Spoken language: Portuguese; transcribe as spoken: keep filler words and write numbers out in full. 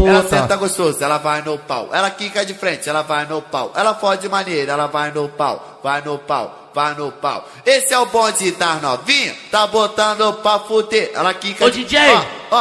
Ela senta gostoso, ela vai no pau. Ela quica de frente, ela vai no pau. Ela fode maneira, ela vai no pau. Vai no pau, vai no pau. Esse é o bonde das novinhas, tá botando pra fuder. Ela quica Ô, de... D J! Ó, ó.